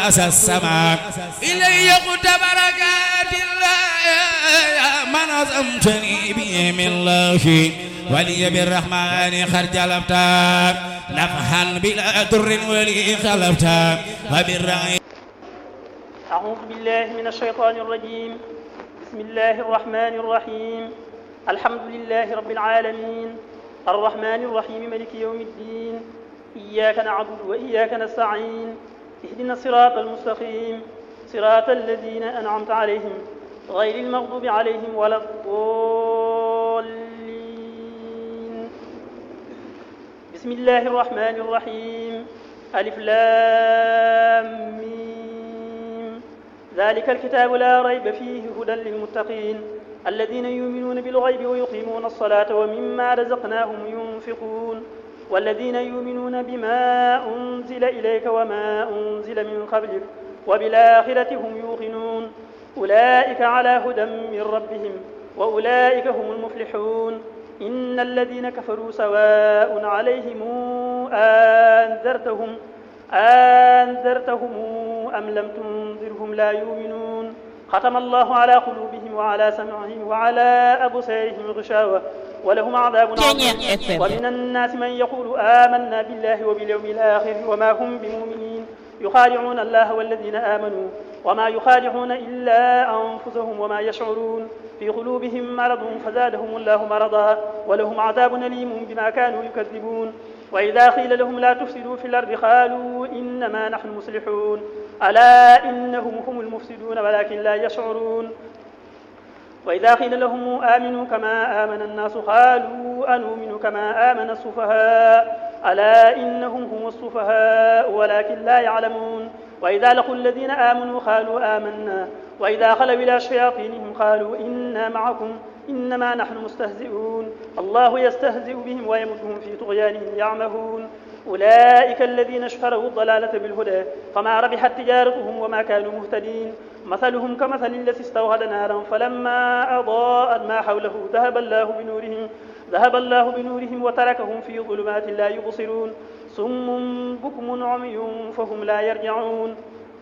السماء إلي قد بركات الله من أزمتني بهم الله ولي بالرحمن خرج الأبتار نفحا بلا در ولي خلفتا وبالرعي. أعوذ بالله من الشيطان الرجيم. بسم الله الرحمن الرحيم. الحمد لله رب العالمين الرحمن الرحيم ملك يوم الدين إياك نعبد وإياك نستعين اهدنا الصراط المستقيم صراط الذين أنعمت عليهم غير المغضوب عليهم ولا الضالين. بسم الله الرحمن الرحيم. ألف لام ميم ذلك الكتاب لا ريب فيه هدى للمتقين الذين يؤمنون بالغيب ويقيمون الصلاة ومما رزقناهم ينفقون والذين يؤمنون بما أنزل إليك وما أنزل من قبلك وبالآخرة هم يوقنون أولئك على هدى من ربهم وأولئك هم المفلحون. إن الذين كفروا سواء عليهم أنذرتهم أم لم تنذرهم لا يؤمنون. ختم الله على قلوبهم وعلى سمعهم وعلى أبصارهم غشاوة ولهم عذاب عظيم. ومن الناس من يقول آمنا بالله وباليوم الآخر وما هم بمؤمنين يخادعون الله والذين آمنوا وما يخادعون إلا أنفسهم وما يشعرون. في قلوبهم مرض فزادهم الله مرضا ولهم عذاب أليم بما كانوا يكذبون. وإذا قيل لهم لا تفسدوا في الأرض قالوا إنما نحن مصلحون ألا إنهم هم المفسدون ولكن لا يشعرون. وإذا قيل لهم آمنوا كما آمن الناس قالوا أنؤمن كما آمن السفهاء ألا إنهم هم السفهاء ولكن لا يعلمون. وإذا لقوا الذين آمنوا قالوا آمنا وإذا خلوا إلى شياطينهم قالوا إنا معكم إنما نحن مستهزئون الله يستهزئ بهم ويمدهم في طغيانهم يعمهون. أولئك الذين اشتروا الضلالة بالهدى فما ربحت تجارتهم وما كانوا مهتدين. مثلهم كمثل الذي استوقد نارا فلما أضاءت ما حوله ذهب الله بنورهم وتركهم في ظلمات لا يبصرون صم بكم عمي فهم لا يرجعون.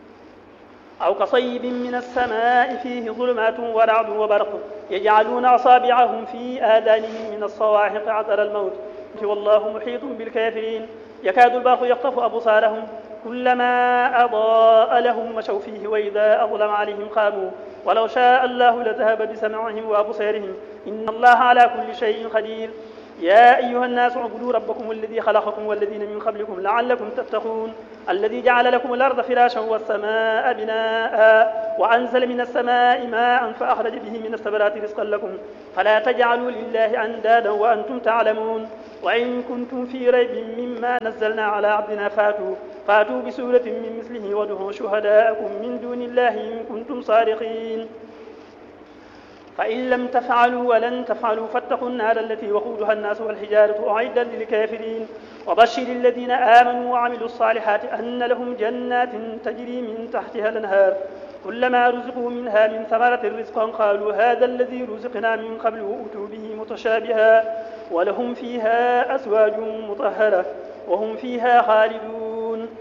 أو كصيب من السماء فيه ظلمات ورعد وبرق يجعلون أصابعهم في آذانهم من الصواعق حذر الموت والله محيط بالكافرين. يكاد البرق يخطف أبصارهم كلما أضاء لهم مشوا فيه وإذا أظلم عليهم قاموا ولو شاء الله لذهب بسمعهم وأبصارهم إن الله على كل شيء قدير. يا أيها الناس اعبدوا ربكم الذي خلقكم والذين من قبلكم لعلكم تتقون الذي جعل لكم الأرض فراشا والسماء بناء وأنزل من السماء ماء فأخرج به من الثمرات رزقا لكم فلا تجعلوا لله أندادا وأنتم تعلمون. وإن كنتم في ريب مما نزلنا على عبدنا فاتوا بسورة من مثله وادعوا شهداءكم من دون الله إن كنتم صادقين. فإن لم تفعلوا ولن تفعلوا فاتقوا النار التي وقودها الناس والحجارة أعدت للكافرين. وبشر الذين آمنوا وعملوا الصالحات أن لهم جنات تجري من تحتها الأنهار كلما رزقوا منها من ثمرة رزقا قالوا هذا الذي رزقنا من قبل وأتوا به متشابها ولهم فيها أزواج مطهرة وهم فيها خالدون.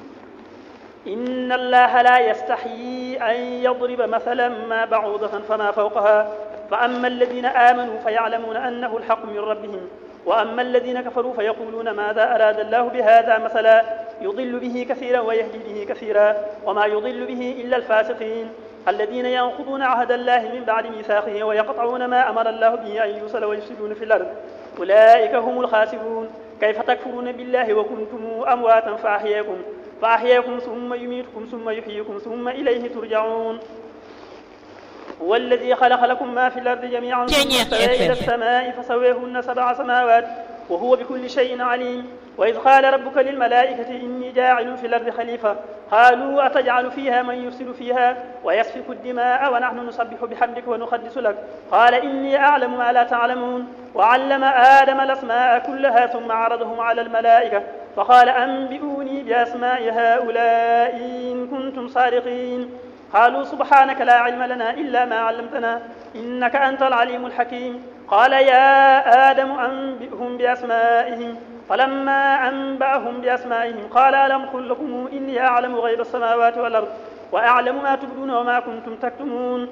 إن الله لا يستحيي أن يضرب مثلا ما بعوضة فما فوقها فأما الذين آمنوا فيعلمون أنه الحق من ربهم وأما الذين كفروا فيقولون ماذا أراد الله بهذا مثلا يضل به كثيرا ويهدي به كثيرا وما يضل به إلا الفاسقين الذين ينقضون عهد الله من بعد ميثاقه ويقطعون ما أمر الله به أن يوصل ويفسدون في الأرض أولئك هم الخاسرون. كيف تكفرون بالله وكنتم أمواتا فأحياكم ثم يميتكم ثم يحييكم ثم إليه ترجعون. هو الذي خلق لكم ما في الأرض جميعا ثم استوى إلى السماء فسويهن 7 سماوات وهو بكل شيء عليم. وإذ قال ربك للملائكة إني جاعل في الأرض خليفة قالوا أتجعل فيها من يفسد فيها ويسفك الدماء ونحن نسبح بحمدك ونقدس لك قال إني أعلم ما لا تعلمون. وعلم آدم الأسماء كلها ثم عرضهم على الملائكة فقال أنبئوني بأسماء هؤلاء إن كنتم صادقين قالوا سبحانك لا علم لنا إلا ما علمتنا إنك أنت العليم الحكيم. قال يا آدم أنبئهم بأسمائهم فلما أنبأهم بأسمائهم قال ألم قل لكم إني أعلم غيب السماوات والأرض وأعلم ما تبدون وما كنتم تكتمون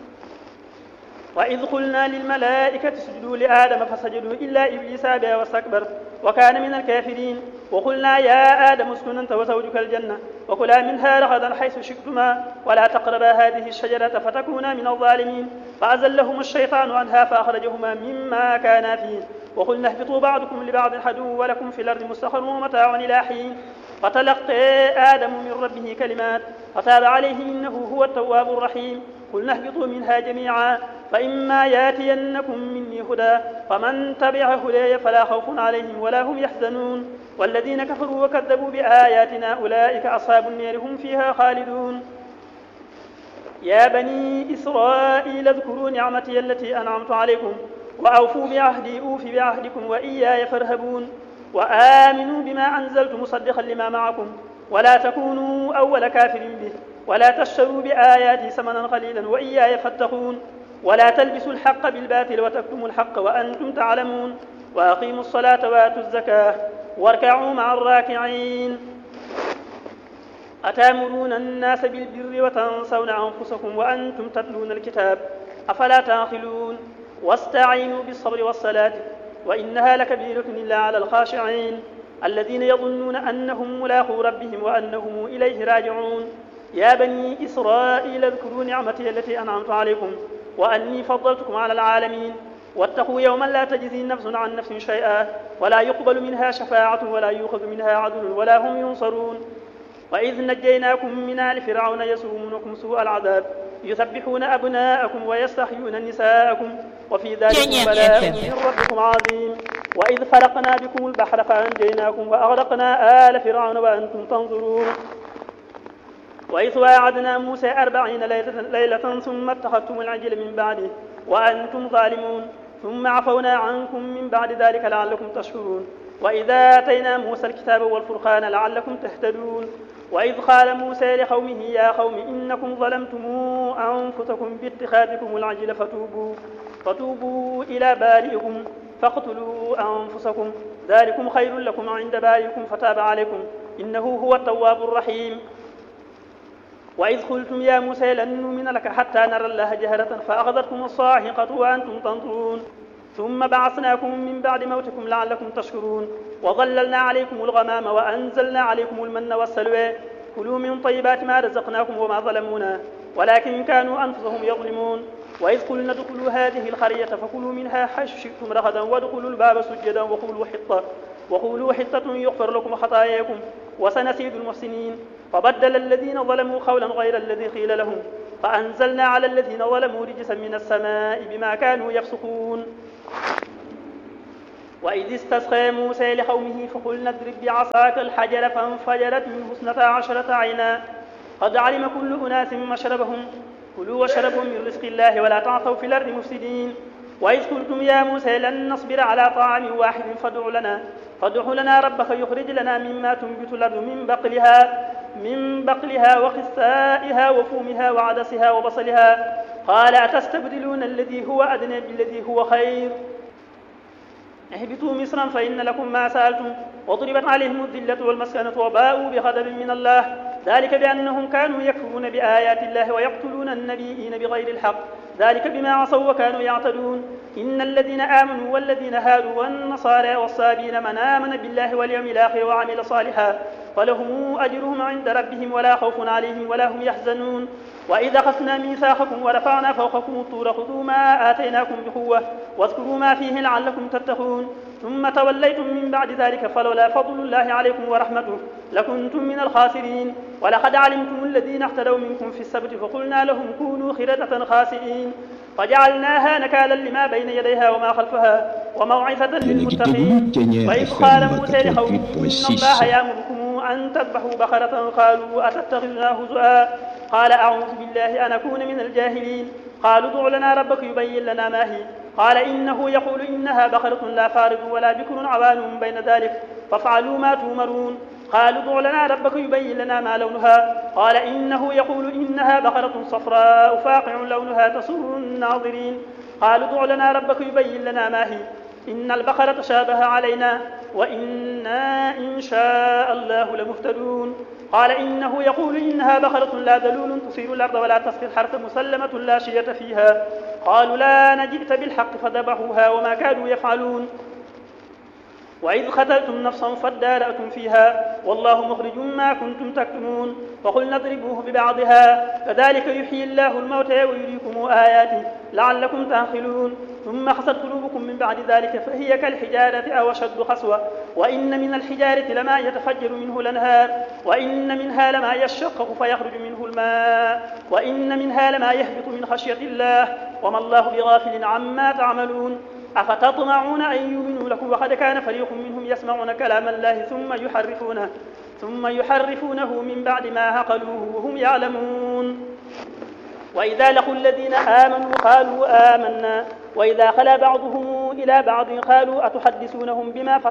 وإذ قلنا للملائكة اسجدوا لآدم فسجدوا إلا إبليس أبى واستكبر وكان من الكافرين وقلنا يا آدم اسكن أنت وزوجك الجنة وكلا منها رغدا حيث شئتما ولا تقربا هذه الشجرة فتكونا من الظالمين فأزلهم الشيطان عنها فأخرجهما مما كانا فيه وقلنا اهبطوا بعضكم لبعض عدو ولكم في الأرض مستقر ومتاع إلى حين فتلقى آدم من ربه كلمات فتاب عليه إنه هو التواب الرحيم قلنا اهبطوا منها جميعا فإما ياتينكم مني هدى فمن تبع هداي فلا خوف عليهم ولا هم يحزنون والذين كفروا وكذبوا بآياتنا أولئك أصحاب النار هم فيها خالدون يا بني إسرائيل اذكروا نعمتي التي أنعمت عليكم وأوفوا بعهدي أوف بعهدكم وإياي فارهبون وآمنوا بما أنزلت مصدقا لما معكم ولا تكونوا أول كافر به ولا تشتروا بآياتي ثمنا قليلا وإياي فاتقون ولا تلبسوا الحق بالباطل وتكتموا الحق وأنتم تعلمون وأقيموا الصلاة وآتوا الزكاة واركعوا مع الراكعين أتأمرون الناس بالبر وتنسون أنفسكم وأنتم تتلون الكتاب أفلا تعقلون واستعينوا بالصبر والصلاة وإنها لكبيرة إلا على الخاشعين الذين يظنون أنهم ملاقو ربهم وأنهم إليه راجعون يا بني إسرائيل اذكروا نعمتي التي أنعمت عليكم وأني فضلتكم على العالمين واتقوا يوما لا تجزي نفس عن نفس شيئا ولا يقبل منها شفاعة ولا يؤخذ منها عدل ولا هم ينصرون وإذ نجيناكم من آل فرعون يسومونكم سوء العذاب يذبحون أبناءكم ويستحيون نساءكم وفي ذلك بلاء من ربكم عظيم وإذ فرقنا بكم البحر فأنجيناكم وأغرقنا آل فرعون وأنتم تنظرون وإذ واعدنا موسى 40 ليلة ثم اتخذتم العجل من بعده وأنتم ظالمون ثم عفونا عنكم من بعد ذلك لعلكم تشكرون وإذا آتينا موسى الكتاب والفرقان لعلكم تهتدون وإذ قال موسى لقومه يا قوم إنكم ظلمتم أنفسكم باتخاذكم العجل فتوبوا إلى بارئكم فاقتلوا أنفسكم ذلكم خير لكم عند بارئكم فتاب عليكم إنه هو التواب الرحيم وإذ قلتم يا موسى لن نؤمن لك حتى نرى الله جهرة فأخذتكم الصاعقة وأنتم تنظرون ثم بعثناكم من بعد موتكم لعلكم تشكرون وظللنا عليكم الغمام وأنزلنا عليكم المن والسلوى كلوا من طيبات ما رزقناكم وما ظلمونا ولكن كانوا أنفسهم يظلمون وإذ قلنا ادخلوا هذه القرية فكلوا منها حيث شئتم رغدا وادخلوا الباب سجدا وقولوا حطة يغفر لكم خطاياكم وسنزيد المحسنين فبدل الذين ظلموا قولا غير الذي قيل لهم فأنزلنا على الذين ظلموا رجسا من السماء بما كانوا يفسقون وإذ استسقى موسى لقومه فقلنا اضرب بعصاك الحجر فانفجرت منه 12 عينا قد علم كل أناس مشربهم كلوا واشربوا من رزق الله ولا تعثوا في الأرض مفسدين وإذ قلتم يا موسى لن نصبر على طعام واحد فادع لنا ربك يخرج لنا مما تنبت الأرض من بقلها وقثائها وفومها وعدسها وبصلها قال أتستبدلون الذي هو أدنى بالذي هو خير اهبطوا مصرا فإن لكم ما سألتم وضربت عليهم الذلة والمسكنة وباءوا بغضب من الله ذلك بأنهم كانوا يكفرون بآيات الله ويقتلون النبيين بغير الحق ذلك بما عصوا وكانوا يعتدون إن الذين آمنوا والذين هادوا والنصارى والصابين من آمن بالله واليوم الآخر وعمل صالحا فلهم أجرهم عند ربهم ولا خوف عليهم ولا هم يحزنون وإذا أخذنا ميثاقكم ورفعنا فوقكم الطور خذوا ما آتيناكم بقوة واذكروا ما فيه لعلكم تتقون ثم توليتم من بعد ذلك فلولا فضل الله عليكم ورحمته لكنتم من الخاسرين ولقد علمتم الذين اعتدوا منكم في السبت فقلنا لهم كونوا قردة خاسئين فجعلناها نكالا لما بين يديها وما خلفها وموعظة للمتقين وإذ قال موسى لقومه إن الله يأمركم أن تذبحوا بقرة قالوا أتتخذنا هزؤا قال أعوذ بالله أن أكون من الجاهلين قالوا ادع لنا ربك يبين لنا ما هي قال إنه يقول إنها بقرة لا فارض ولا بكر عوان بين ذلك فافعلوا ما تؤمرون قالوا ادع لنا ربك يبين لنا ما لونها قال إنه يقول إنها بقرة صفراء فاقع لونها تسر الناظرين قالوا ادع لنا ربك يبين لنا ما هي إن البقرة تشابه علينا وإنا إن شاء الله لمهتدون قال إنه يقول إنها بقرة لا ذلول تثير الأرض ولا تسقي الحرث مسلمة لا شية فيها قالوا لا نجئت بالحق فذبحوها وما كانوا يفعلون وإذ قتلتم نفسا فادارأتم فيها والله مخرج ما كنتم تكتمون فقلنا اضربوه ببعضها كذلك يحيي الله الموتى ويريكم آياته لعلكم تعقلون ثم قست قلوبكم من بعد ذلك فهي كالحجارة أو أشد قسوة وإن من الحجارة لما يتفجر منه الأنهار وإن منها لما يشقق فيخرج منه الماء وإن منها لما يهبط من خشية الله وما الله بغافل عما تعملون أفتطمعون أن يؤمنوا لكم وقد كان فريق منهم يسمعون كلام الله ثم يحرفونه من بعد ما عقلوه وهم يعلمون وإذا لقوا الذين آمنوا قالوا آمنا وإذا خلا بعضهم إلى بعض قالوا أتحدثونهم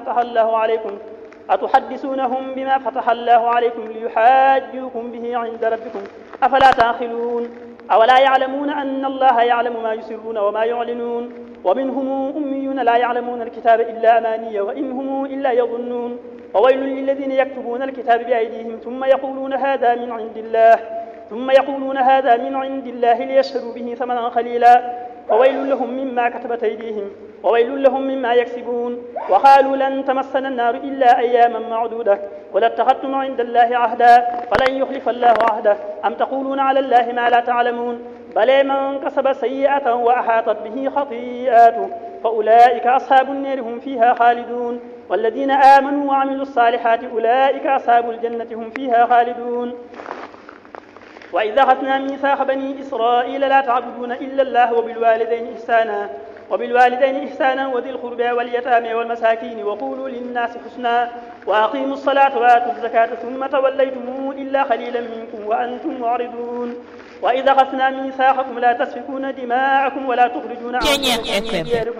بما فتح الله عليكم ليحاجوكم به عند ربكم أفلا تعقلون أولا يعلمون أن الله يعلم ما يسرون وما يعلنون ومنهم أميون لا يعلمون الكتاب إلا أماني وإن هم إلا يظنون وويل للذين يكتبون الكتاب بأيديهم ثم يقولون هذا من عند الله ليشتروا به ثمنا قليلا وويل لهم مما كتبت أيديهم وويل لهم مما يكسبون وقالوا لن تمسنا النار إلا أياما معدودة قل اتخذتم عند الله عهدا فلن يخلف الله عهده أم تقولون على الله ما لا تعلمون بل من كسب سيئة وأحاطت به خطيئاته فأولئك أصحاب النار هم فيها خالدون والذين آمنوا وعملوا الصالحات أولئك أصحاب الجنة هم فيها خالدون وإذا أخذنا ميثاق بني إسرائيل لا تعبدون إلا الله وبالوالدين إحسانا وذي القربى واليتامى والمساكين وقولوا للناس حسنا وأقيموا الصلاة وآتوا الزكاة ثم توليتم إلا قليلا منكم وأنتم معرضون وإذا أخذنا ميثاقكم لا تسفكون دماءكم ولا تخرجون أنفسكم من دياركم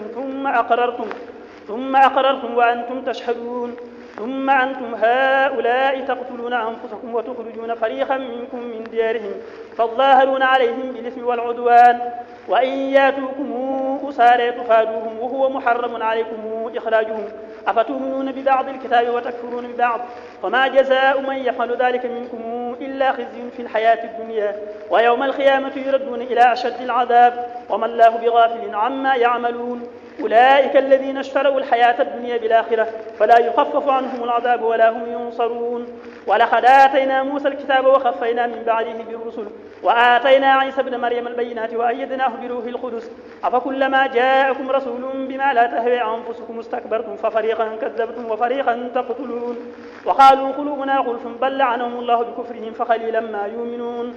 ثم أقررتم وأنتم تشهدون ثم أنتم هؤلاء تقتلون أنفسكم وتخرجون فريقا منكم من ديارهم فالظاهرون عليهم بالإثم والعدوان وإن ياتوكم أسارى تفادوهم وهو محرم عليكم إخراجهم أفتؤمنون ببعض الكتاب وتكفرون ببعض فما جزاء من يفعل ذلك منكم إلا خزي في الحياة الدنيا ويوم القيامة يردون إلى أشد العذاب وما الله بغافل عما يعملون أولئك الذين اشتروا الحياة الدنيا بالآخرة فلا يخفف عنهم العذاب ولا هم ينصرون ولقد آتينا موسى الكتاب وخفينا من بعده بالرسل وآتينا عيسى ابن مريم البينات وأيدناه بروح القدس أفكلما جاءكم رسول بما لا تهوى أنفسكم استكبرتم ففريقا كذبتم وفريقا تقتلون وقالوا قلوبنا غلف بل لعنهم الله بكفرهم فقليلا ما يؤمنون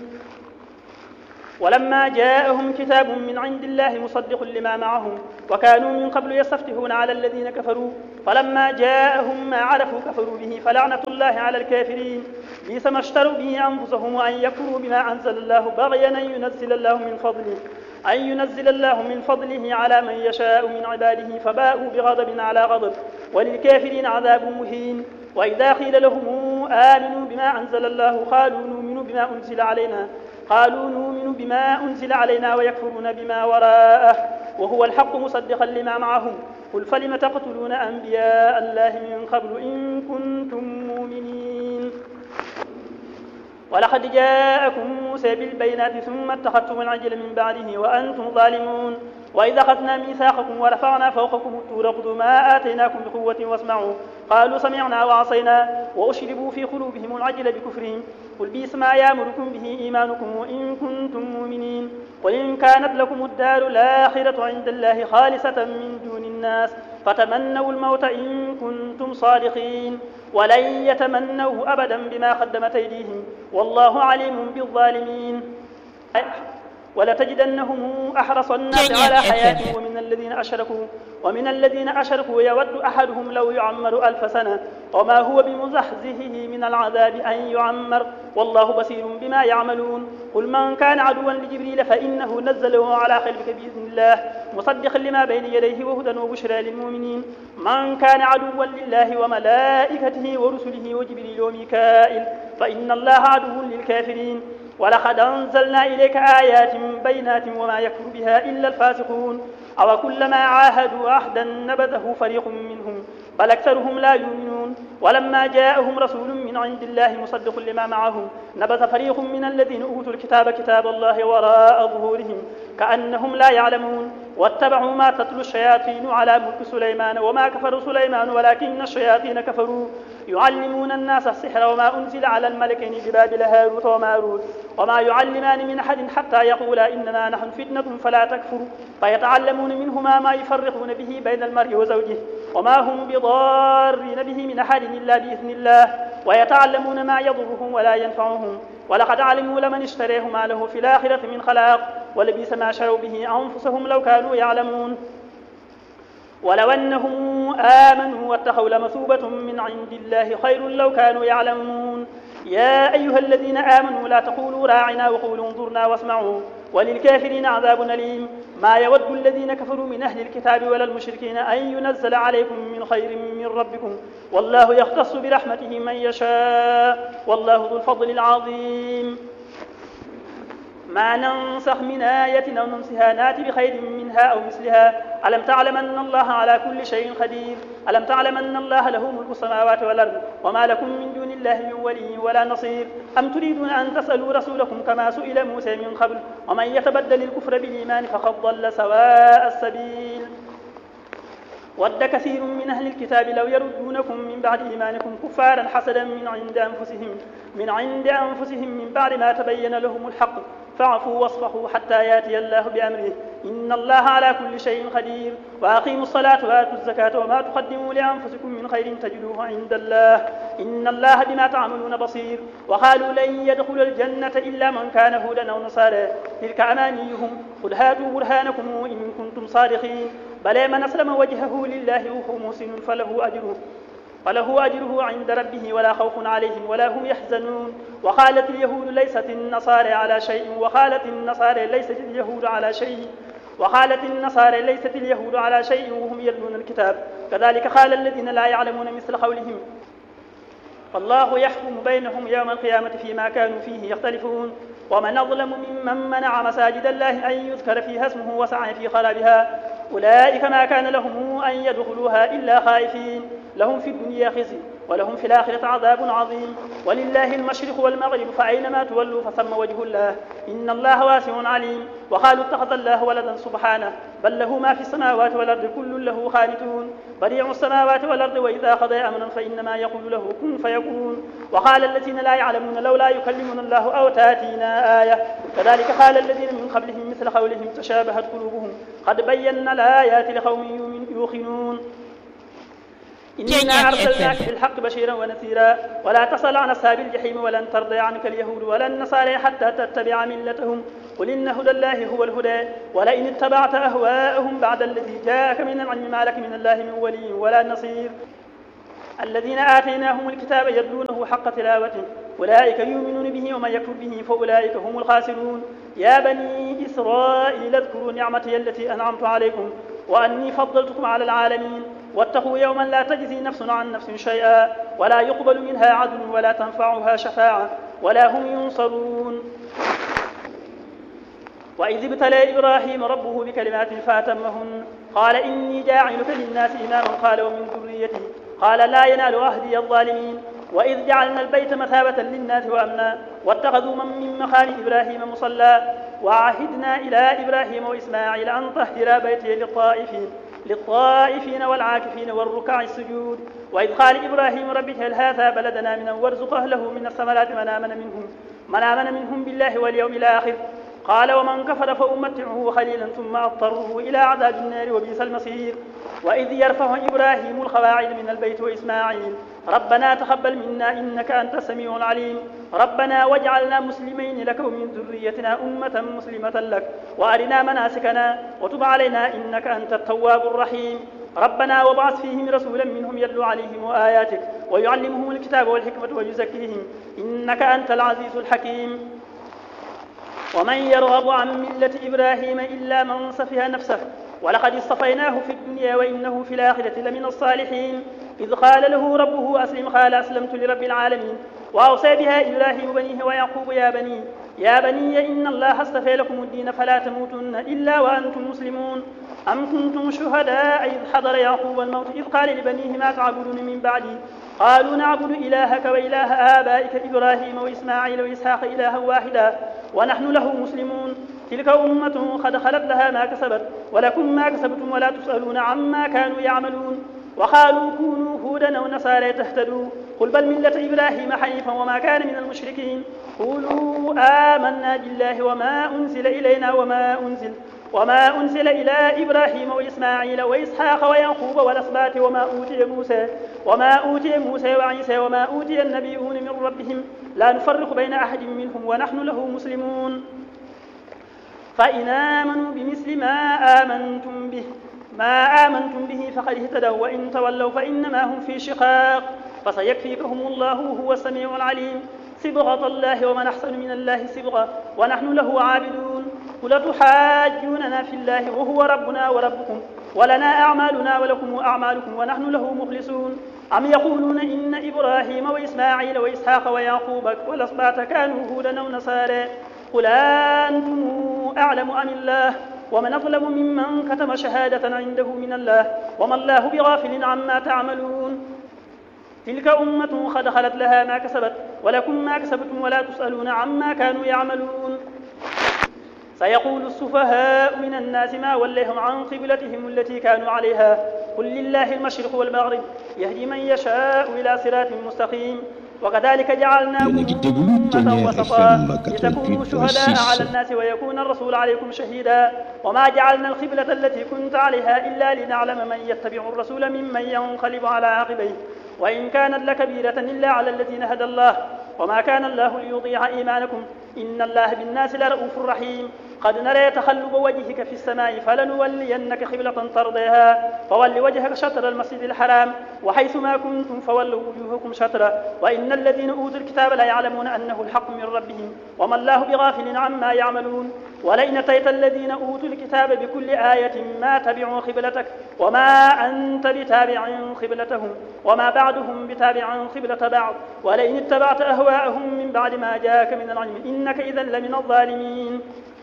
ولما جاءهم كتاب من عند الله مصدق لما معهم وكانوا من قبل يستفتحون على الذين كفروا فلما جاءهم ما عرفوا كفروا به فلعنة الله على الكافرين بئس ما اشتروا به أنفسهم أن يكفروا بما أنزل الله بغيا أن ينزل الله من فضله على من يشاء من عباده فباءوا بغضب على غضب وللكافرين عذاب مهين وإذا قيل لهم آمنوا بما أنزل الله قالوا نؤمن بما أنزل علينا ويكفرون بما وراءه وهو الحق مصدقا لما معهم قل فلم تقتلون أنبياء الله من قبل إن كنتم مؤمنين ولقد جاءكم موسى بالبينات ثم اتخذتم العجل من بعده وأنتم ظالمون وإذا أخذنا ميثاقكم ورفعنا فوقكم الطور خذوا ما آتيناكم بقوة واسمعوا قالوا سمعنا وعصينا وأشربوا في قلوبهم العجل بكفرهم قل بئس ما يأمركم به إيمانكم وإن كنتم مؤمنين قل إن كانت لكم الدار الآخرة عند الله خالصة من دون الناس فتمنوا الموت إن كنتم صادقين ولن يتمنوه أبدا بما قدمت أيديهم والله عليم بالظالمين ولتجدنهم أحرص الناس على حياة ومن الذين أشركوا يود أحدهم لو يعمر 1000 سنة وما هو بمزحزحه من العذاب أن يعمر والله بصير بما يعملون قل من كان عدوا لجبريل فإنه نزله على قلبك بإذن الله مصدقا لما بين يديه وهدى وبشرى للمؤمنين من كان عدوا لله وملائكته ورسله وجبريل وميكائيل فإن الله عدو للكافرين ولقد أنزلنا إليك آيات بينات وما يكفر بها إلا الفاسقون أو كلما عاهدوا عهدا نبذه فريق منهم بل أكثرهم لا يؤمنون ولما جاءهم رسول من عند الله مصدق لما معهم نبذ فريق من الذين أوتوا الكتاب كتاب الله وراء ظهورهم كأنهم لا يعلمون واتبعوا ما تتلو الشياطين على ملك سليمان وما كفر سليمان ولكن الشياطين كفروا يعلمون الناس السحر وما أنزل على الملكين ببابل هاروت وماروت وما يعلمان من أحد حتى يقولا إنما نحن فتنة فلا تكفر فيتعلمون منهما ما يفرقون به بين المرء وزوجه وما هم بضارين به من أحد إلا بإذن الله ويتعلمون ما يضرهم ولا ينفعهم ولقد علموا لمن اشتريه ما له في الآخرة من خلاق ولبئس ما شروا به أنفسهم لو كانوا يعلمون ولو أنهم آمنوا واتقوا لمثوبة من عند الله خير لو كانوا يعلمون يا أيها الذين آمنوا لا تقولوا راعنا وقولوا انظرنا واسمعوا وللكافرين عذاب أليم ما يود الذين كفروا من أهل الكتاب ولا المشركين أن ينزل عليكم من خير من ربكم والله يختص برحمته من يشاء والله ذو الفضل العظيم ما ننسخ من آية أو ننسها نات بخير منها أو مثلها ألم تعلم أن الله على كل شيء قدير ألم تعلم أن الله له ملك السماوات والأرض وما لكم من دون الله من ولي ولا نصير أم تريدون أن تسألوا رسولكم كما سئل موسى من قبل ومن يتبدل الكفر بالإيمان فقد ضل سواء السبيل ود كثير من أهل الكتاب لو يردونكم من بعد إيمانكم كفارا حسدا من عند أنفسهم من بعد ما تبين لهم الحق فاعفوا واصفحوا حتى يأتي الله بأمره إن الله على كل شيء قدير وأقيموا الصلاة وآتوا الزكاة وما تقدموا لأنفسكم من خير تجدوه عند الله إن الله بما تعملون بصير وقالوا لن يدخل الجنة إلا من كان هودا أو نصارى تلك أمانيهم قل هاتوا برهانكم إن كنتم صادقين بلى من أسلم وجهه لله وهو محسن فله أجره عند ربه ولا خوف عليهم ولا هم يحزنون وقالت اليهود ليست النصارى على شيء وقالت النصارى ليست اليهود على شيء وهم يتلون الكتاب كذلك قال الذين لا يعلمون مثل قولهم فالله يحكم بينهم يوم القيامة فيما كانوا فيه يختلفون ومن أظلم ممن منع مساجد الله أن يذكر فيها اسمه وسعى في خرابها أولئك ما كان لهم أن يدخلوها إلا خائفين لهم في الدنيا خزي ولهم في الآخرة عذاب عظيم ولله المشرق والمغرب فأينما تولوا فثم وجه الله إن الله واسع عليم وقالوا اتخذ الله ولدا سبحانه بل له ما في السماوات والأرض كل له قانتون بديع السماوات والأرض وإذا قضى أمرا فإنما يقول له كن فيكون وقال الذين لا يعلمون لولا يكلمنا الله أو تأتينا آية كذلك قال الذين من قبلهم مثل قولهم تشابهت قلوبهم قد بينا الآيات لقوم يوقنون إنا أرسلناك بالحق بشيرا ونذيرا ولا تصل عن أصحاب الجحيم ولن ترضى عنك اليهود ولا النصارى حتى تتبع ملتهم قل إن هدى الله هو الهدى ولئن اتبعت أهواءهم بعد الذي جاءك من العلم ما لك من الله من ولي ولا نصير الذين آتيناهم الكتاب يتلونه حق تلاوته أولئك يؤمنون به ومن يكفر به فأولئك هم الخاسرون يا بني إسرائيل اذكروا نعمتي التي أنعمت عليكم وأني فضلتكم على العالمين واتقوا يوما لا تجزي نفس عن نفس شيئا ولا يقبل منها عدل ولا تنفعها شفاعة ولا هم ينصرون وإذ ابتلى إبراهيم ربه بكلمات فأتمهن قال إني جاعلك للناس إماما قال ومن ذريتي قال لا ينال عهدي الظالمين وإذ جعلنا البيت مثابة للناس وأمنا واتخذوا من مقام إبراهيم مصلى وعهدنا إلى إبراهيم وإسماعيل أن طهرا بيتي للطائفين والعاكفين والركع السجود وإذ قال إبراهيم رب اجعل هذا بلدنا آمنا وارزق أهله من الثمرات من آمن منهم بالله واليوم الآخر قال ومن كفر فأمتعه قليلا ثم أضطره إلى عذاب النار وبئس المصير وإذ يرفع إبراهيم القواعد من البيت وإسماعيل ربنا تقبل منا إنك أنت السميع العليم ربنا واجعلنا مسلمين لك ومن ذريتنا أمة مسلمة لك وأرنا مناسكنا وتب علينا إنك أنت التواب الرحيم ربنا وابعث فيهم رسولا منهم يتلو عليهم آياتك ويعلمهم الكتاب والحكمة ويزكيهم إنك أنت العزيز الحكيم ومن يرغب عن ملة إبراهيم إلا من سفه نفسه ولقد اصطفيناه في الدنيا وإنه في الآخرة لمن الصالحين إذ قال له ربه أسلم قال أسلمت لرب العالمين وأوصى بها إبراهيم بنيه ويعقوب يا بني يا بني إن الله اصطفى لكم الدين فلا تموتن إلا وأنتم مسلمون أم كنتم شهداء إذ حضر يعقوب الموت إذ قال لبنيه ما تعبدون من بعدي قالوا نعبد إلهك وإله آبائك إبراهيم وإسماعيل وإسحاق إلها واحدا ونحن له مسلمون تلك أمة قد خلت لها ما كسبت ولكم ما كسبتم ولا تسألون عما كانوا يعملون وقالوا كونوا هودا أو نصارى تهتدوا قل بل ملة إبراهيم حنيفا وما كان من المشركين قولوا آمنا بالله وما أنزل إلينا وما أنزل إلى إبراهيم وإسماعيل وإسحاق ويعقوب والأسباط وما أوتي موسى وعيسى وما أوتي النبيون من ربهم لا نفرق بين أحد منهم ونحن له مسلمون فإن آمنوا بمثل ما آمنتم به فقد اهتدوا وإن تولوا فإنما هم في شقاق فسيكفيكهم الله وهو السميع العليم صبغة الله ومن أحسن من الله صبغة ونحن له عابدون قل تحاجوننا في الله وهو ربنا وربكم ولنا أعمالنا ولكم أعمالكم ونحن له مخلصون أم يقولون إن إبراهيم وإسماعيل وإسحاق ويعقوب والأسباط كانوا هودا أو نصارى قل أنتم أعلم أم الله ومن أظلم ممن كتم شهادة عنده من الله وما الله بغافل عما تعملون تلك أمة قد خلت لها ما كسبت ولكم ما كسبتم ولا تسألون عما كانوا يعملون سيقول السفهاء من الناس ما وليهم عن قبلتهم التي كانوا عليها قل لله المشرق والمغرب يهدي من يشاء إلى صراط مستقيم وكذلك جعلناكم أمة وسطا لتكونوا شهداء على الناس ويكون الرسول عليكم شهيدا وما جعلنا القبلة التي كنت عليها إلا لنعلم من يتبع الرسول ممن ينقلب على عقبيه وإن كانت لكبيرة إلا على الذين هدى الله وما كان الله ليضيع إيمانكم إن الله بالناس لرؤوف رحيم قد نرى تقلب وجهك في السماء فلنولينك قبلة ترضيها فول وجهك شطر المسجد الحرام وحيث ما كنتم فولوا وجوهكم شطرا وإن الذين أوتوا الكتاب لا يعلمون أنه الحق من ربهم وما الله بغافل عما يعملون ولئن أتيت الذين أوتوا الكتاب بكل آية ما تبعوا قبلتك وما أنت بتابع قبلتهم وما بعدهم بتابع قبلة بعض ولئن اتبعت أهواءهم من بعد ما جاءك من العلم إنك إذا لمن الظالمين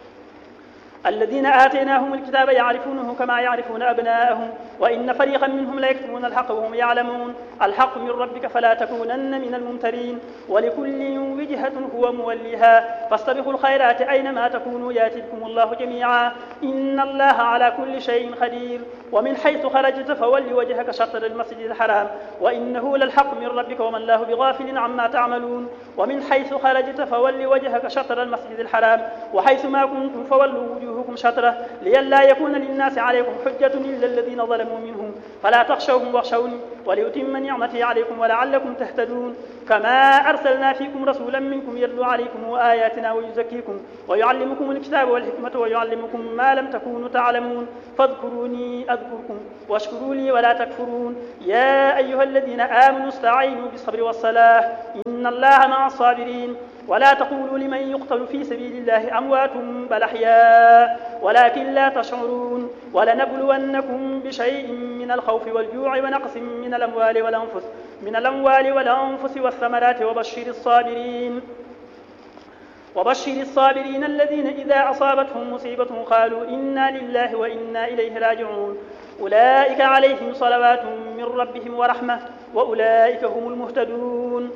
الذين آتيناهم الكتاب يعرفونه كما يعرفون أبناءهم وإن فريقا منهم ليكتمون الحق وهم يعلمون الحق من ربك فلا تكونن من الممترين ولكل وجهة هو موليها فاستبقوا الخيرات أينما تكونوا يأتي بكم الله جميعا إن الله على كل شيء قدير ومن حيث خرجت فول وجهك شطر المسجد الحرام وإنه للحق من ربك وما الله بغافل عما تعملون ومن حيث خرجت فول وجهك شطر المسجد الحرام وحيث ما كنتم فولوا وجوهكم شطره لئلا يكون للناس عليكم حجة إلا الذين ظلموا منهم فلا تخشوهم واخشوني ولأتم نعمتي عليكم ولعلكم تهتدون كما أرسلنا فيكم رسولا منكم يتلو عليكم آياتنا ويزكيكم ويعلمكم الكتاب والحكمة ويعلمكم ما لم تكونوا تعلمون فاذكروني أذكركم واشكروا لي ولا تكفرون يا أيها الذين آمنوا استعينوا بالصبر والصلاة إن الله مع الصابرين ولا تقولوا لمن يقتل في سبيل الله أموات بل أحياء ولكن لا تشعرون ولنبلونكم بشيء من الخوف والجوع ونقص من الأموال والأنفس والثمرات وبشر الصابرين الذين إذا أصابتهم مصيبة قالوا إنا لله وإنا إليه راجعون أولئك عليهم صلوات من ربهم ورحمة وأولئك هم المهتدون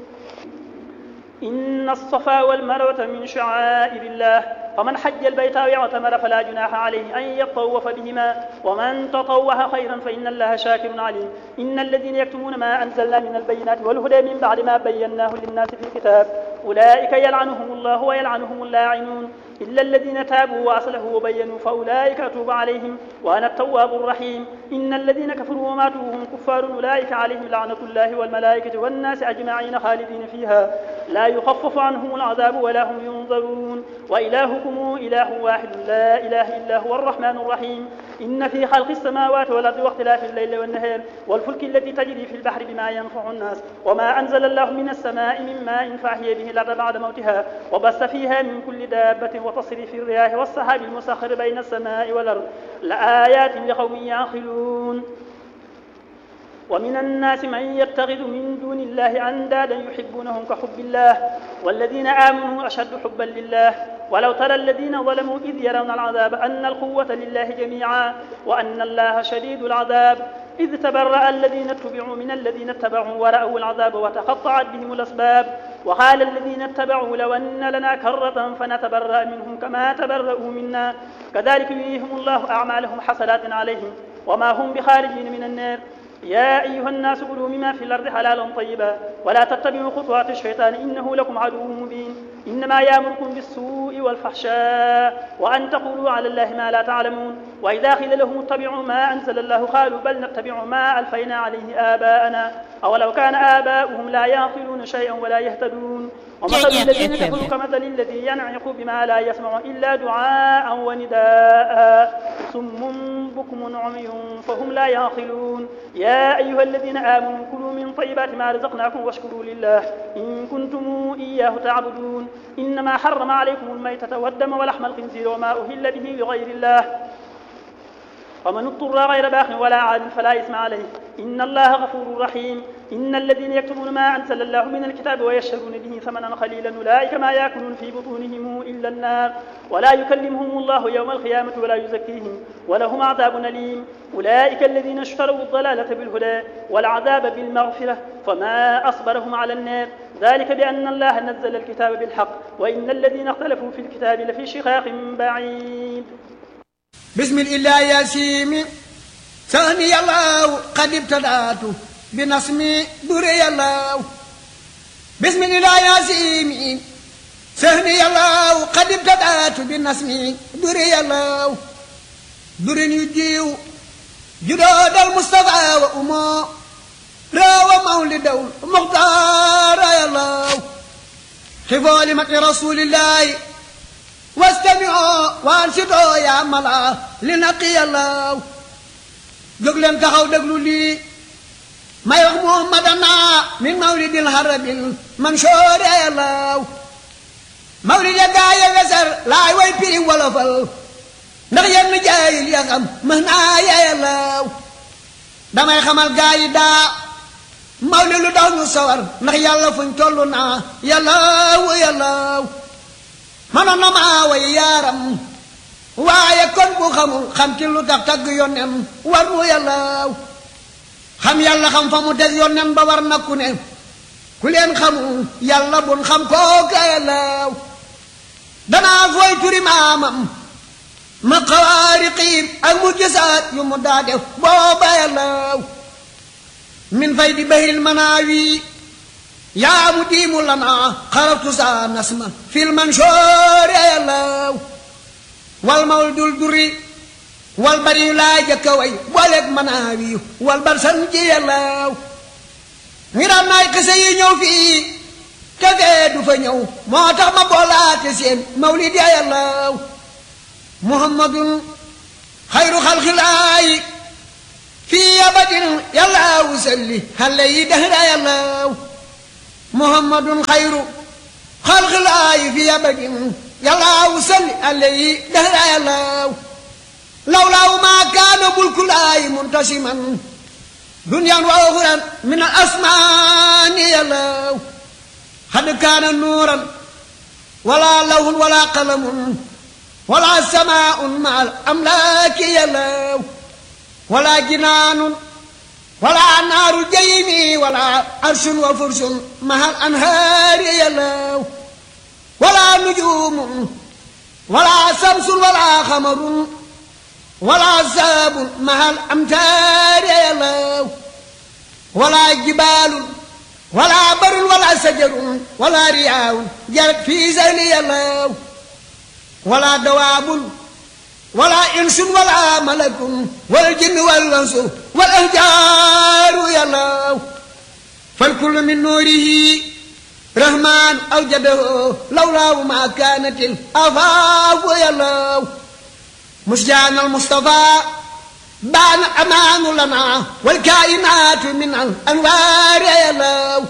إن الصفا والمروة من شعائر الله فمن حج البيت أو اعتمر فلا جناح عليه أن يطوف بهما ومن تطوع خيرا فإن الله شاكر عليم إن الذين يكتمون ما أنزلنا من البينات والهدى من بعد ما بيناه للناس في الكتاب أولئك يلعنهم الله ويلعنهم اللاعنون إلا الذين تابوا وأصلحوا وبينوا فأولئك أتوب عليهم وأنا التواب الرحيم إن الذين كفروا وماتوا وهم كفار أولئك عليهم لعنة الله والملائكة والناس أجمعين خالدين فيها لا يخفف عنهم العذاب ولا هم ينظرون وإلهكم إله واحد لا إله إلا هو الرحمن الرحيم إن في خلق السماوات والأرض واختلاف الليل والنهار والفلك التي تجري في البحر بما ينفع الناس وما أنزل الله من السماء من ماء فأحيا به الأرض بعد موتها وبث فيها من كل دابة وتصريف الرياح والسحاب المسخر بين السماء والأرض لآيات لقوم يعقلون ومن الناس من يتخذ من دون الله أندادا يحبونهم كحب الله والذين آمنوا أشد حبا لله ولو ترى الذين ظلموا إذ يرون العذاب أن القوة لله جميعا وأن الله شديد العذاب إذ تبرأ الذين اتبعوا من الذين اتبعوا ورأوا العذاب وتقطعت بهم الأسباب وقال الذين اتبعوا لو أن لنا كرة فنتبرأ منهم كما تبرأوا منا كذلك يريهم الله أعمالهم حسرات عليهم وما هم بخارجين من النار يا أيها الناس كلوا مما في الأرض حلالا طيبا ولا تتبعوا خطوات الشيطان إنه لكم عدو مبين إنما يأمركم بالسوء والفحشاء وأن تقولوا على الله ما لا تعلمون وإذا قيل لهم اتبعوا ما أنزل الله قالوا بل نتبع ما ألفينا عليه آباءنا أولو كان آباؤهم لا يعقلون شيئا ولا يهتدون ومثل الذين كفروا كمثل الذي ينعق بما لا يسمع إلا دعاء ونداء صم بكم عمي فهم لا يعقلون يا أيها الذين آمنوا كلوا من طيبات ما رزقناكم واشكروا لله إن كنتم إياه تعبدون إنما حرم عليكم الميتة والدم ولحم الخنزير وما أهل به لغير الله ومن اضطر غير باغ ولا عاد فلا إثم عليه إن الله غفور رحيم إن الذين يكتمون ما أنزل الله من الكتاب ويشترون به ثمنا قليلا أولئك ما يأكلون في بطونهم إلا النار ولا يكلمهم الله يوم القيامة ولا يزكيهم ولهم عذاب أليم أولئك الذين اشتروا الضلالة بالهدى والعذاب بالمغفرة فما أصبرهم على النار ذلك بأن الله نزل الكتاب بالحق وإن الذين اختلفوا في الكتاب لفي شقاق بعيد بسم الله ياسين ثاني الله قد ابتدأت بنصمي دري الله بسم الله ياسين ثاني الله قد ابتدأت بنصمي دري الله در يجيو جداد المصطفى وأمه راوى مولد مختار يا الله خفوا لمكر رسول الله واستمعوا وانصتوا يا ملا لنقي الله جوجلن تخاو دغلو لي ما يخ محمدنا من مولد الحرب المنشور يا الله مولد غاي وسر لا وي بي ولا فال ndax yenn jaayil ya xam mën naa yàllaw damay xamal gaay yi daa mawli lu daw ñu sawar ndax yàlla fuñ tollu naa yàllaw yàllaw mënoon na maa way yaaram waaye kon bu xamul xam ci lu tax tagg yónneen war mu yàllaw xam yàlla xam fa mu des yónneen ba war na ku ne ku leen xamul yàlla bun xam kooka yàllaw danaa fooy turi maamam ma xawaariqiim ak mu gisaat yu mu daa def booba yàllaw min fay di bahil manaawi yaa mu diimu lanaa xarabtu saa nasma fil mansoor yàllaw wal mawdul duri wal bari yu laa jëkka way booleeg manaawi wal bar san ji yàllaw ngiraan naay xise yi ñëw fii te fee du fa ñëw moo tax ma boolaate seen mawlid ya yàllaw muhammadun xayru xalxilaayi fii abadin yàllaw salli xale yi dahra yàllaw muhammadun xayru xalxilaayi fii abadin yàllaw salli xale yi dahra yàllaw lawlaaw maa kaana bulkulaayi muntasiman dunyan wa uxuran min al asmaani yàllaw xad kaana nuuran wala lawhun wala qalamun ولا سماء مع الأملاك يلو ولا جنان ولا نار الجيم ولا عرش وفرش مع الأنهار يلو ولا نجوم ولا شمس ولا قمر ولا ساب مع الأمتار يلو ولا جبال ولا بر ولا شجر ولا رياء جرت في زيل يلو ولا دواب ولا إنس ولا ملك والجن والأنس والأحجار يلو فالكل من نوره رحمن أوجده لولا ما كانت الأفاق يلو مسجان المصطفى بان أمان لنا والكائنات من الأنوار يلو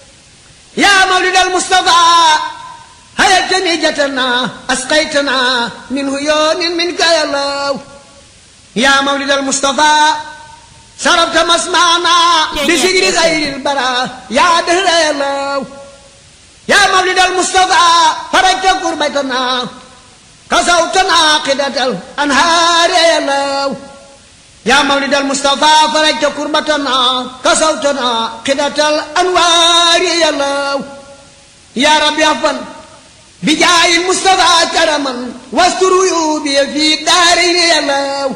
يا مولد المصطفى هيا جنيجتنا أسقيتنا من هيون منك يا الله يا مولد المصطفى sarabta masmana bi sigri xayril bara yaa dëhra yàllaw yaa mawlidal mustafa farajta kurbatana kasawtana qidatal anhaari yàllaw yaa mawlidal mustafa farajta kurbatana kasawtana qidatal anwaari yàllaw yaa rabbi afan bijaayil mustafa karaman wasturu yubi fi daarayni yàllaw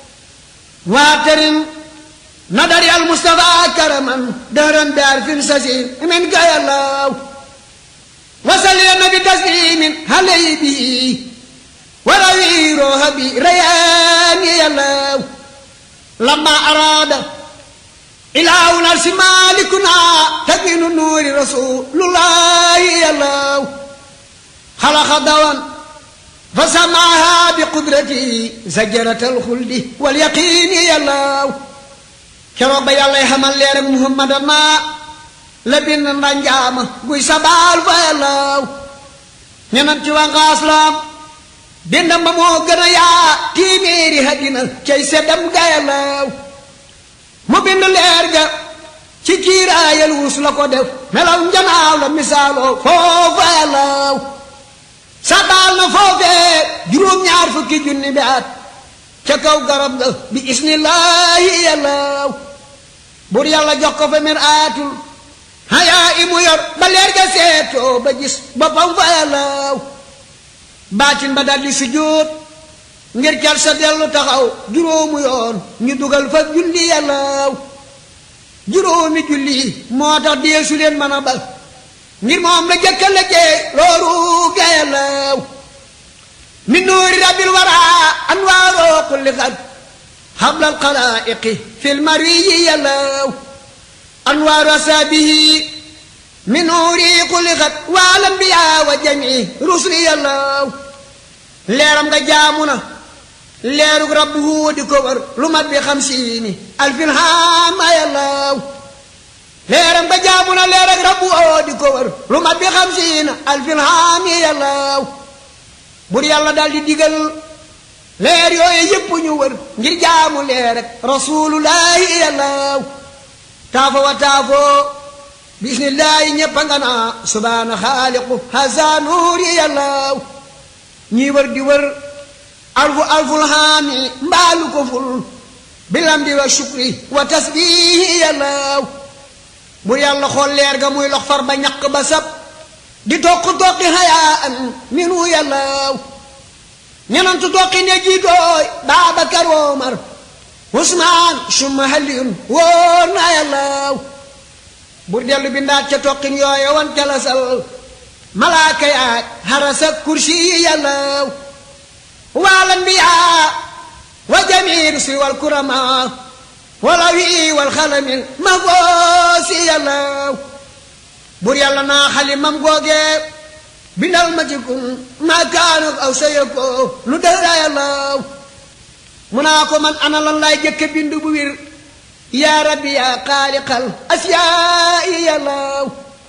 waatarin nadari al mustafa karaman dëran bi arfin sasin min ka yàllaw wasal ya nabi taslimin halay bi warawi roha bi rayaani yàllaw lamma araada ilaahu narsi malikuna takwinu nuuri rasulullahi yàllaw xalaqa dawan fa samaha bi qudrati zajaratal xuldi wal yaqiini yàllaw keroog ba yàlla xamal leer ak muhammadana la bind ndanjaama guy sabaal fa yàllaw ñenam ci wangaas laam bindam ba moo gën a yaa tiiméeri hadina cay seddam ga yàllaw mu bind leer ga ci kiiraayal wus la ko def melaw njanaaw la misaaloo foofa yàllaw sabaal na foofee juróom-ñaar fukki junni bi at ca kaw garab ga bi isnillahi yàllaw bur yàlla jox ko fa mir aatul hayaa imu yor ba leer ga seetoo ba gis boppam fa yàllaw baatin ba daldi sujjóot ngir cal sa dellu taxaw juróomu yoon ñu dugal fa julli yàllaw juróomi julli moo tax deesu leen mën a bal ngir moom la jëkka la jee looru ga yàllaw min nuuri rabbil wara anwaaroo kulli xat xablal xalaa'iqi fil mariyi yàllaw anwaaru asaabihi min nuuri kulli xat wal anbiyaa wa jamii rusli yàllaw leeram nga jaamu na leerug rabbu di ko war lu mat bi 50 alfin haama yàllaw leeram nga jaamu na leerug rabbu di ko war lu mat bi 50 alfin haami yàllaw bur yàlla daal di digal leer yooyu yëpp ñu wër ngir jaamu leer ak rasulullahi yàllaw taafo wa taafo bismillahi ñëpp nga naa subhaana xaaliqu haza nuuri yàllaw ñii wër di wër alful haami mbaalu ko ful bilamdi wa shukri wa tasbihi yàllaw bur yàlla xool leer ga muy lox far ba ñaq ba sab di toqi hayaan minu yàllaw ñenantu toqi ne jiitooy Baabakar Omar Usmaan summa Aliyun wóor na yàllaw bur dellu bindaat ca toqin yooye wan telasal malaaka yaak harasa kursi yàllaw wal anbiyaa wa jamii rusli wal kuramaa wala wi wal xalamil ma goosi yàllaw bur yàlla naa xalimam googee bindal ma ci kun maa kaanu aw sayako lu dara yàllaw mu naa ko man ana lan laay jëkke bind bu wir yaa rabbi yaa xaaliqal asiyaa'i yàllaw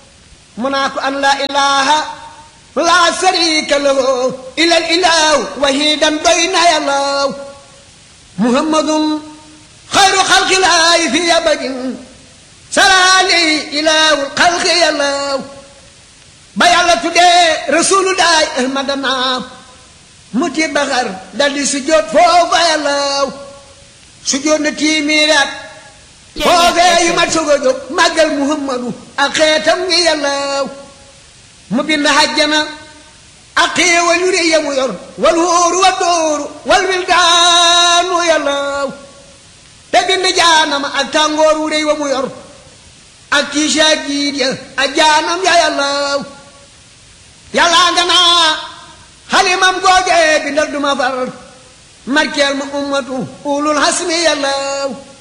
mu naa ko an laa ilaaha laa sariika lahu ilal ilaahu wahidan doy na yàllaw muhammadun xayru xalqilaahi fi abadin salaali ilaahul xalqi yàllaw ba yàlla tuddee rasulullahi ahmadana muti baxar daldi sujjóot foofa yàllaw sujjóot na tiimiiraat foofee yu mat soog a jóg màggal muhammadu ak xeetam ngi yàllaw mu bind hajjana ak xéewal yu rëy yamu yor wal hóoru wa dóoru wal wildaanu yàllaw te bind jaanama ak tàngoor wu rëy wa mu yor ak kiisa jiit ya ak jaanam ya yàllaw yàllaa nga naa xalimam googee bindal duma far markeel ma ummatu ulul hasmi yàllaw